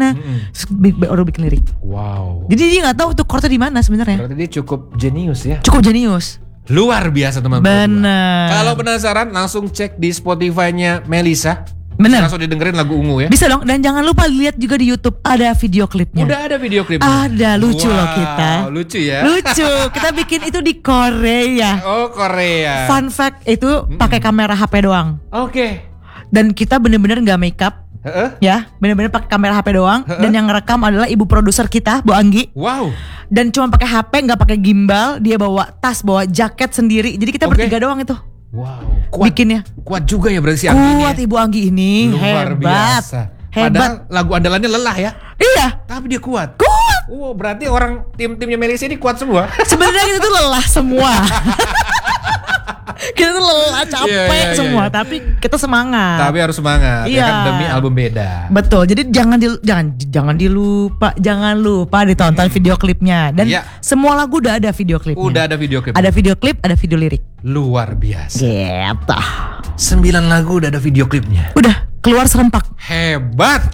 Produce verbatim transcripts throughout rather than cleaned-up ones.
mana, mm-hmm. terus baru bikin lirik. Wow. Jadi dia nggak tahu tuh chordnya di mana sebenarnya. Berarti dia cukup jenius ya. Cukup jenius. Luar biasa teman-teman. Bener. Kalau penasaran langsung cek di Spotify-nya Melisa. Bener. Langsung didengerin lagu Ungu ya. Bisa dong. Dan jangan lupa lihat juga di YouTube ada video klipnya. Udah ada video klipnya. Ada, lucu wow, loh kita. Lucu ya. Lucu. Kita bikin itu di Korea. Oh Korea. Fun fact itu mm-hmm. pakai kamera H P doang. Oke. Okay. Dan kita bener-bener nggak make up. Uh-uh. Ya, bener-bener pakai kamera H P doang. Uh-uh. Dan yang ngerekam adalah ibu produser kita, Bu Anggi. Wow. Dan cuma pakai H P, nggak pakai gimbal. Dia bawa tas, bawa jaket sendiri. Jadi kita okay. bertiga doang itu. Wow. Kuat, bikinnya. Kuat juga ya berarti si Anggi ini. Kuat ya? Ibu Anggi ini. Luar hebat. biasa. Hebat. Padahal lagu andalannya lelah ya. Iya. Tapi dia kuat. Kuat. Wow, berarti orang tim-timnya Melisa ini kuat semua. Sebenarnya kita tuh lelah semua. Kita tuh lelah, capek yeah, yeah, yeah, semua, yeah. tapi kita semangat. Tapi harus semangat, iya. ya kan demi album beda. Betul. Jadi jangan di, jangan jangan dilupa, jangan lupa ditonton hmm. video klipnya. Dan yeah. semua lagu udah ada video klipnya. Udah ada video klip. Ada video klip, ada video lirik. Luar biasa. Gitu. Sembilan lagu udah ada video klipnya. Udah keluar serempak. Hebat.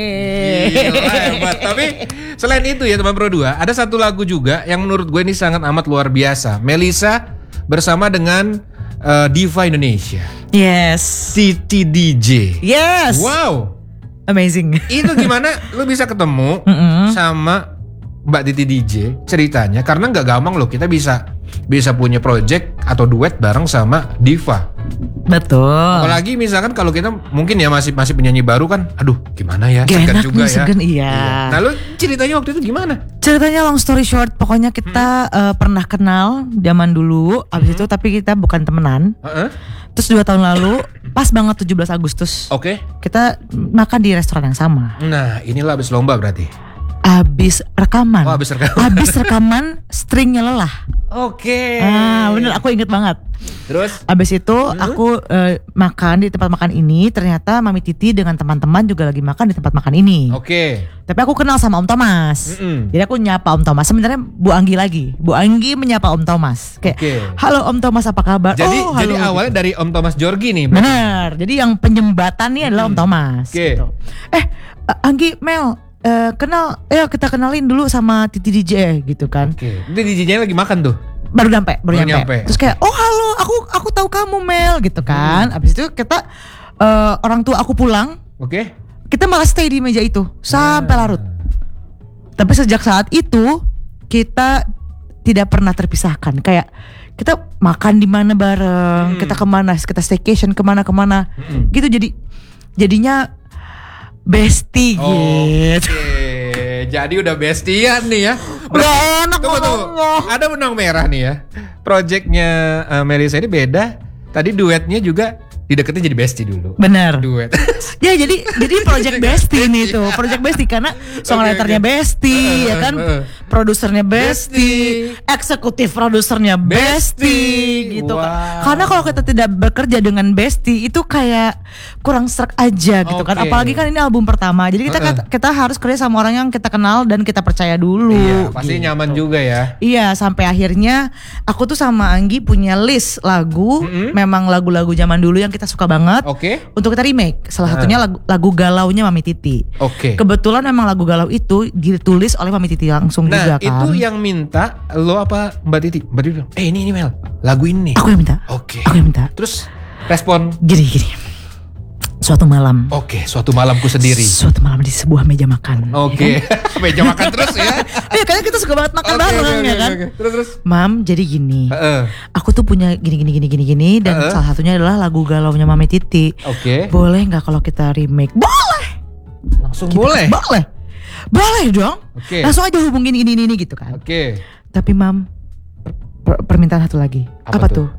Gila, hebat. Tapi selain itu ya teman Pro dua, ada satu lagu juga yang menurut gue ini sangat amat luar biasa. Melisa bersama dengan uh, Diva Indonesia. Yes. Titi D J. Yes. Wow. Amazing. Itu gimana lu bisa ketemu mm-hmm. sama Mbak Titi D J ceritanya? Karena nggak gampang loh kita bisa bisa punya project atau duet bareng sama Diva. Betul. Apalagi misalkan kalau kita mungkin ya masih masih penyanyi baru kan, aduh gimana ya, Gak segan enak juga nih, ya. Segan, iya. iya. Nah lu ceritanya waktu itu gimana? Ceritanya long story short, pokoknya kita hmm. uh, pernah kenal zaman dulu, abis hmm. itu tapi kita bukan temenan. Uh-uh. Terus dua tahun lalu, pas banget tujuh belas Agustus. Oke. Okay. Kita makan di restoran yang sama. Nah inilah abis lomba berarti. Abis rekaman. Oh abis rekaman. Abis rekaman, stringnya lelah. Oke. Okay. Ah bener, aku inget banget. Terus? Abis itu hmm? aku uh, makan di tempat makan ini. Ternyata Mami Titi dengan teman-teman juga lagi makan di tempat makan ini. Oke. Okay. Tapi aku kenal sama Om Thomas. Mm-mm. Jadi aku nyapa Om Thomas. Sebenarnya Bu Anggi lagi. Bu Anggi menyapa Om Thomas. Kayak, okay. Halo Om Thomas, apa kabar? Jadi, oh, jadi halo. awalnya dari Om Thomas Jorgi nih. Benar. Jadi yang penyembatan nih adalah Om Thomas. Oke. Okay. Gitu. Eh, Anggi, Mel. Uh, kenal, eh kita kenalin dulu sama Titi D J gitu kan. Oke. Okay. Titi D J-nya lagi makan tuh. Baru nyampe, baru, baru nyampe. nyampe. Terus kayak, oh halo, aku aku tahu kamu Mel gitu kan. Hmm. Abis itu kita uh, orang tua aku pulang. Oke. Okay. Kita malah stay di meja itu sampai nah. larut. Tapi sejak saat itu kita tidak pernah terpisahkan. Kayak kita makan di mana bareng, hmm. kita kemana, kita staycation kemana kemana, hmm. gitu jadi jadinya bestie oh, gitu. Okay. Jadi udah bestian nih ya. Udah enak tunggu, tunggu. Ada benang merah nih ya. Projectnya uh, Melisa ini beda. Tadi duetnya juga dideketin jadi bestie dulu. Bener. Duet. Ya jadi jadi project bestie nih tuh. Project bestie karena songwriternya okay, okay. bestie uh, ya kan. Uh, produsernya bestie, bestie. Eksekutif produsernya bestie, bestie gitu. Wow. Karena kalau kita tidak bekerja dengan bestie itu kayak kurang serak aja gitu okay. kan. Apalagi kan ini album pertama. Jadi kita uh, uh. kita harus kerja sama orang yang kita kenal dan kita percaya dulu. Iya, pasti gitu. Nyaman juga ya. Iya, sampai akhirnya aku tuh sama Anggi punya list lagu, mm-hmm. memang lagu-lagu zaman dulu yang kita suka banget. Oke. Okay. Untuk kita remake. Salah satunya lagu, lagu galaunya Mami Titi. Oke. Okay. Kebetulan memang lagu galau itu ditulis oleh Mami Titi langsung nah, juga kan. Nah, itu yang minta lo apa Mbak Titi? Mbak Titi bilang, "Eh, ini ini Mel, lagu ini." Aku yang minta. Oke. Okay. Aku yang minta. Terus respon gini gini. Suatu malam. Oke, okay, suatu malamku sendiri. Suatu malam di sebuah meja makan. Oke. Okay. Ya kan? Meja makan terus ya. Iya, karena kita suka banget makan okay, bareng okay, ya kan. Okay, okay. Terus terus. Mam, jadi gini. Uh-uh. Aku tuh punya gini gini gini gini gini dan uh-uh. salah satunya adalah lagu galaunya Mami Titi. Oke. Okay. Boleh enggak kalau kita remake? Boleh. Langsung kita, boleh. Boleh. Boleh dong. Oke. Okay. Langsung aja hubungin ini ini ini gitu kan. Oke. Okay. Tapi Mam, per- permintaan satu lagi. Apa, Apa tuh? tuh?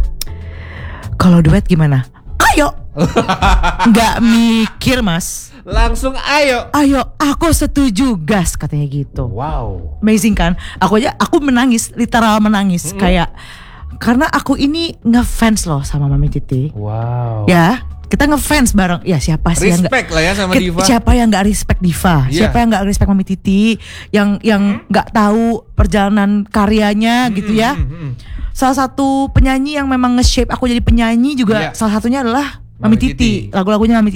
Kalau duet gimana? Ayo. Nggak mikir mas. Langsung ayo. Ayo, aku setuju gas katanya gitu. Wow. Amazing kan? Aku aja aku menangis, literal menangis mm-hmm. kayak karena aku ini ngefans loh sama Mami Titi. Wow. Ya, kita ngefans bareng. Ya siapa sih respect yang gak, lah ya sama Diva. Siapa yang nggak respect Diva? Yeah. Siapa yang nggak respect Mami Titi? Yang yang nggak hmm? tahu perjalanan karyanya hmm, gitu ya? Hmm, hmm. Salah satu penyanyi yang memang nge-shape aku jadi penyanyi juga yeah. salah satunya adalah Mami, Mami Titi. Titi. Lagu-lagunya Mami Titi.